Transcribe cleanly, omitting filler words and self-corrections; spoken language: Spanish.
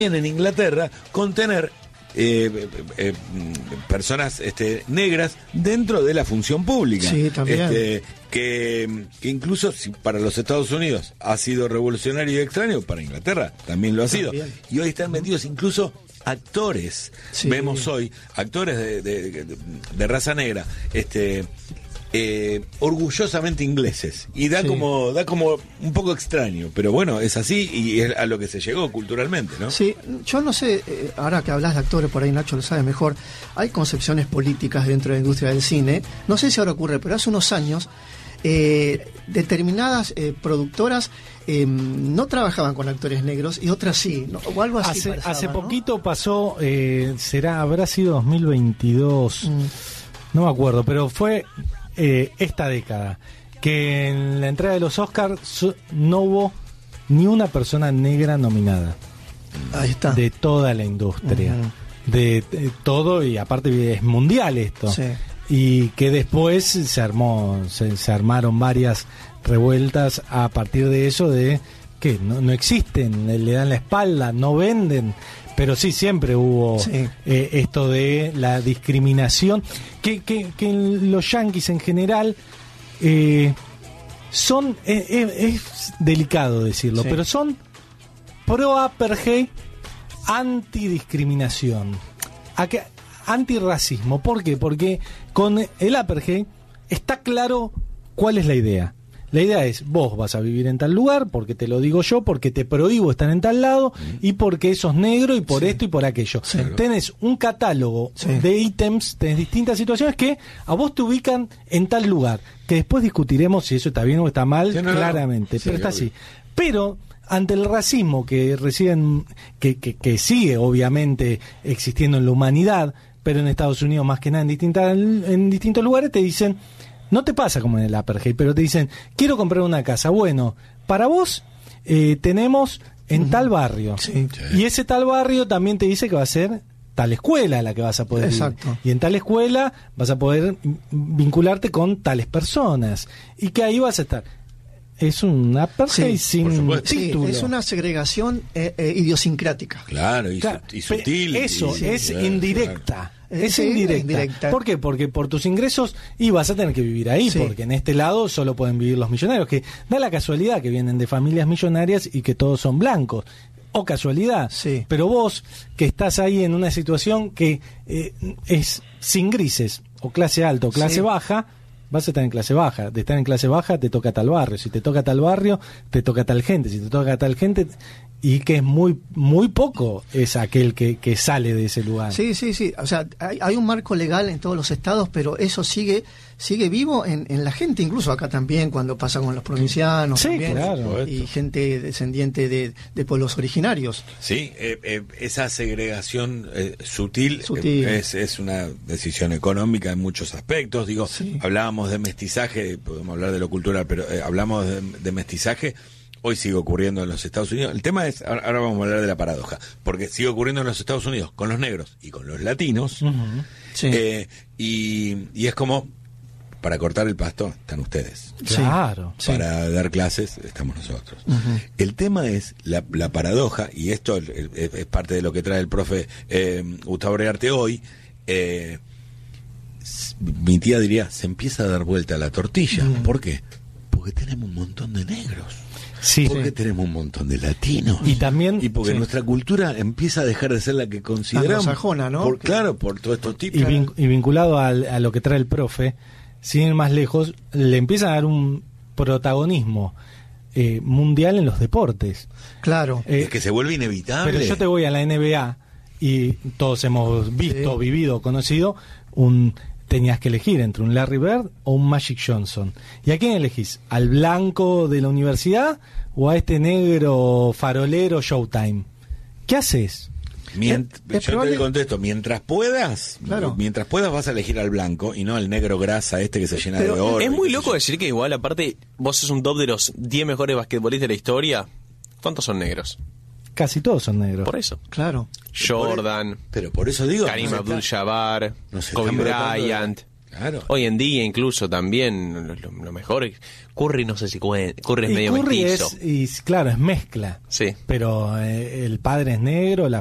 en Inglaterra con tener personas negras dentro de la función pública. Sí, también. Que incluso si para los Estados Unidos ha sido revolucionario y extraño, para Inglaterra también lo ha sido. Y hoy están metidos incluso actores. Sí. Vemos hoy actores de raza negra, orgullosamente ingleses, y da como un poco extraño, pero bueno, es así y es a lo que se llegó culturalmente, ¿no? Sí, yo no sé, ahora que hablas de actores, por ahí Nacho lo sabe mejor, hay concepciones políticas dentro de la industria del cine, no sé si ahora ocurre, pero hace unos años determinadas productoras no trabajaban con actores negros y otras sí, ¿no? O algo así hace ¿no? poquito pasó, habrá sido 2022, no me acuerdo, pero fue esta década, que en la entrega de los Oscars no hubo ni una persona negra nominada. Ahí está. De toda la industria. De todo, y aparte es mundial esto. Sí. Y que después se armaron varias revueltas a partir de eso, de que no existen, le dan la espalda, no venden. Pero sí, siempre hubo esto de la discriminación, que los yanquis en general son, es delicado decirlo, pero son pro-apartheid, antidiscriminación, antirracismo. ¿Por qué? Porque con el apartheid está claro cuál es la idea. La idea es, vos vas a vivir en tal lugar porque te lo digo yo, porque te prohíbo estar en tal lado y porque sos negro y por esto y por aquello. Sí. Tenés un catálogo de ítems, tenés distintas situaciones que a vos te ubican en tal lugar, que después discutiremos si eso está bien o está mal, claramente, pero está así. Pero ante el racismo que reciben, que sigue obviamente existiendo en la humanidad, pero en Estados Unidos más que nada en distintos lugares, te dicen... No te pasa como en el apartheid, pero te dicen, quiero comprar una casa. Bueno, para vos tenemos en tal barrio. Sí. Y ese tal barrio también te dice que va a ser tal escuela a la que vas a poder ir. Y en tal escuela vas a poder vincularte con tales personas. Y que ahí vas a estar. Es un apartheid sin título. Es una segregación idiosincrática. Claro, y sutil. Eso, es indirecta. Es indirecta. ¿Por qué? Porque por tus ingresos vas a tener que vivir ahí, porque en este lado solo pueden vivir los millonarios, que da la casualidad que vienen de familias millonarias y que todos son blancos. O casualidad. Pero vos, que estás ahí en una situación que es sin grises, o clase alta o clase baja, vas a estar en clase baja. De estar en clase baja te toca tal barrio. Si te toca tal barrio, te toca tal gente. Si te toca tal gente... Y que es muy poco es aquel que sale de ese lugar. Sí. O sea, hay un marco legal en todos los estados, pero eso sigue vivo en la gente, incluso acá también, cuando pasa con los provincianos. También, claro. Y gente descendiente de pueblos originarios. Sí, esa segregación sutil. Es una decisión económica en muchos aspectos. Digo, hablábamos de mestizaje, podemos hablar de lo cultural, pero hablamos de mestizaje. Hoy sigue ocurriendo en los Estados Unidos. El tema es, ahora vamos a hablar de la paradoja, porque sigue ocurriendo en los Estados Unidos con los negros y con los latinos, y es como, para cortar el pasto están ustedes. Claro. Para dar clases estamos nosotros. El tema es la paradoja, y esto es parte de lo que trae el profe Gustavo Rearte hoy. Mi tía diría, se empieza a dar vuelta la tortilla. ¿Por qué? Porque tenemos un montón de negros. Porque tenemos un montón de latinos. Y también porque nuestra cultura empieza a dejar de ser la que consideramos. Anglosajona, ¿no? Claro, por todos estos tipos. Y vinculado a lo que trae el profe, sin ir más lejos, le empieza a dar un protagonismo mundial en los deportes. Claro. Es que se vuelve inevitable. Pero yo te voy a la NBA y todos hemos visto, vivido, conocido tenías que elegir entre un Larry Bird o un Magic Johnson. ¿Y a quién elegís? ¿Al blanco de la universidad o a este negro farolero Showtime? ¿Qué haces? Yo te contesto, mientras puedas vas a elegir al blanco y no al negro grasa que se llena de oro. Es muy loco decir que igual, aparte, vos sos un top de los 10 mejores basquetbolistas de la historia. ¿Cuántos son negros? Casi todos son negros. Por eso. Claro. Jordan. Pero por eso digo. Kareem Abdul-Jabbar. Kobe Bryant. Claro. Hoy en día incluso también lo mejor es Curry, no sé si Curry es medio Curry mestizo. claro, es mezcla. Sí. Pero el padre es negro, la